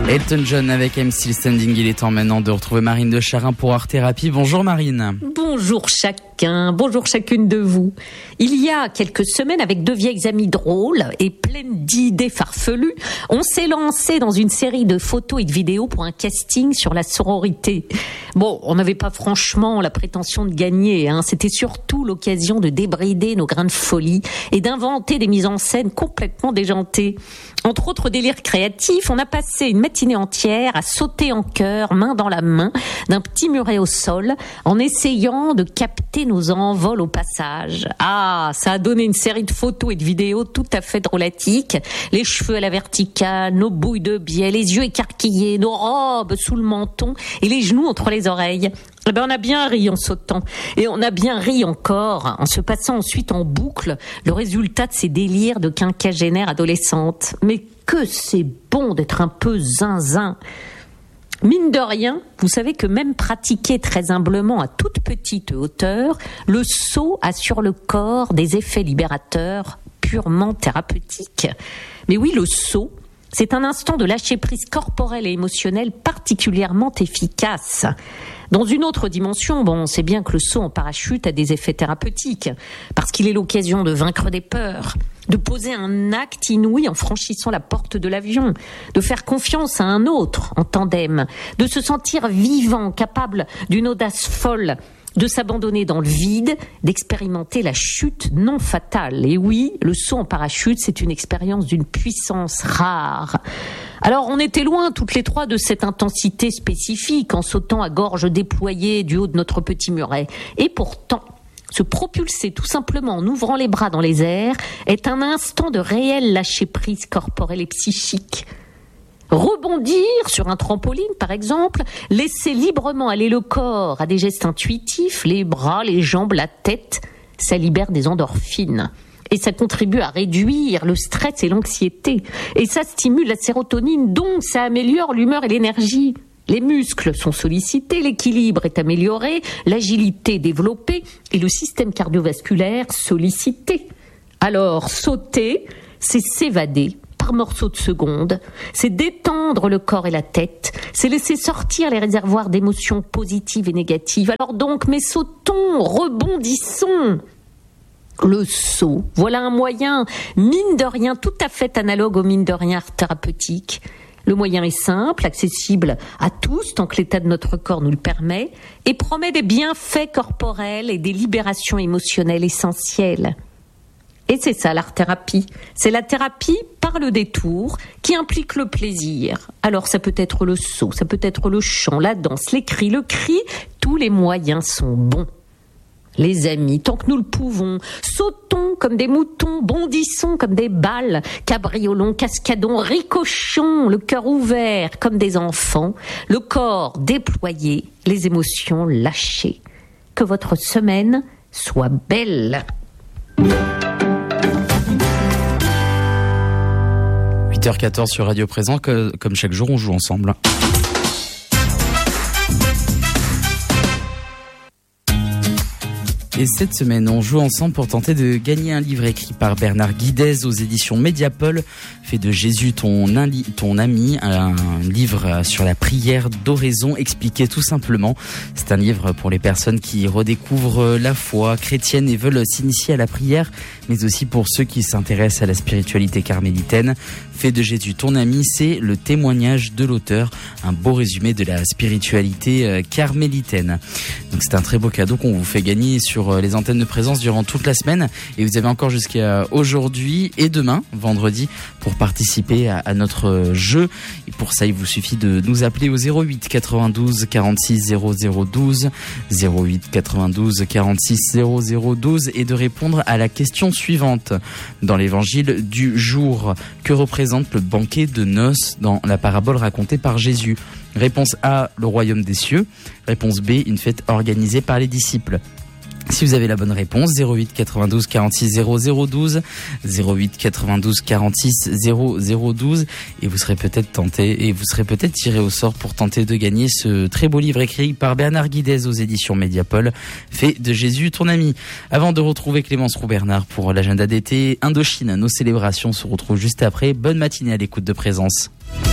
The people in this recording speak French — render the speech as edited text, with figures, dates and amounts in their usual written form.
Elton John avec I'm Still Standing. Il est temps maintenant de retrouver Marine de Charin pour Art Thérapie. Bonjour Marine. Bonjour chacun, bonjour chacune de vous. Il y a quelques semaines, avec deux vieilles amies drôles et pleines d'idées farfelues, on s'est lancé dans une série de photos et de vidéos pour un casting sur la sororité. Bon, on n'avait pas franchement la prétention de gagner, C'était surtout l'occasion de débrider nos grains de folie et d'inventer des mises en scène complètement déjantées. Entre autres délires créatifs, on a passé une matinée entière à sauter en chœur, main dans la main, d'un petit muret au sol, en essayant de capter nos envols au passage. Ah, ça a donné une série de photos et de vidéos tout à fait drôlatiques. Les cheveux à la verticale, nos bouilles de biais, les yeux écarquillés, nos robes sous le menton et les genoux entre les oreilles. On a bien ri en sautant. Et on a bien ri encore en se passant ensuite en boucle le résultat de ces délires de quinquagénaire adolescente. Mais que c'est bon d'être un peu zinzin. Mine de rien, vous savez que même pratiqué très humblement à toute petite hauteur, le saut a sur le corps des effets libérateurs purement thérapeutiques. Mais oui, le saut, c'est un instant de lâcher prise corporelle et émotionnelle particulièrement efficace. Dans une autre dimension, on sait bien que le saut en parachute a des effets thérapeutiques, parce qu'il est l'occasion de vaincre des peurs, de poser un acte inouï en franchissant la porte de l'avion, de faire confiance à un autre en tandem, de se sentir vivant, capable d'une audace folle, de s'abandonner dans le vide, d'expérimenter la chute non fatale. Et oui, le saut en parachute, c'est une expérience d'une puissance rare. Alors, on était loin, toutes les trois, de cette intensité spécifique, en sautant à gorge déployée du haut de notre petit muret. Et pourtant, se propulser tout simplement en ouvrant les bras dans les airs est un instant de réel lâcher-prise corporelle et psychique. Rebondir sur un trampoline, par exemple, laisser librement aller le corps à des gestes intuitifs, les bras, les jambes, la tête, ça libère des endorphines. Et ça contribue à réduire le stress et l'anxiété. Et ça stimule la sérotonine, donc ça améliore l'humeur et l'énergie. Les muscles sont sollicités, l'équilibre est amélioré, l'agilité développée et le système cardiovasculaire sollicité. Alors, sauter, c'est s'évader par morceaux de secondes, c'est détendre le corps et la tête, c'est laisser sortir les réservoirs d'émotions positives et négatives. Alors donc, mais sautons, rebondissons. Le saut, voilà un moyen, mine de rien, tout à fait analogue au mine de rien thérapeutique. Le moyen est simple, accessible à tous, tant que l'état de notre corps nous le permet, et promet des bienfaits corporels et des libérations émotionnelles essentielles. Et c'est ça l'art-thérapie. C'est la thérapie par le détour qui implique le plaisir. Alors ça peut être le saut, ça peut être le chant, la danse, les cris, le cri, tous les moyens sont bons. Les amis, tant que nous le pouvons, sautons comme des moutons, bondissons comme des balles, cabriolons, cascadons, ricochons, le cœur ouvert comme des enfants, le corps déployé, les émotions lâchées. Que votre semaine soit belle. 8h14 sur Radio Présent, comme chaque jour on joue ensemble. Et cette semaine, on joue ensemble pour tenter de gagner un livre écrit par Bernard Guidez aux éditions Mediapol. Fais de Jésus ton ami, un livre sur la prière d'oraison expliqué tout simplement. C'est un livre pour les personnes qui redécouvrent la foi chrétienne et veulent s'initier à la prière, mais aussi pour ceux qui s'intéressent à la spiritualité carmélitaine. Fais de Jésus ton ami, c'est le témoignage de l'auteur, un beau résumé de la spiritualité carmélitaine. Donc c'est un très beau cadeau qu'on vous fait gagner sur les antennes de Présence durant toute la semaine, et vous avez encore jusqu'à aujourd'hui et demain, vendredi, pour participer à notre jeu. Et pour ça, il vous suffit de nous appeler au 08 92 46 00 12, 08 92 46 00 12 et de répondre à la question suivante. Dans l'évangile du jour, que représente le banquet de noces dans la parabole racontée par Jésus? Réponse A, le royaume des cieux. Réponse B, une fête organisée par les disciples. Si vous avez la bonne réponse, 08 92 46 00 12, 08 92 46 00 12, et vous serez peut-être tiré au sort pour tenter de gagner ce très beau livre écrit par Bernard Guidez aux éditions Mediapol, Fais de Jésus ton ami. Avant de retrouver Clémence Roux-Bernard pour l'agenda d'été Indochine, nos célébrations se retrouvent juste après. Bonne matinée à l'écoute de Présence.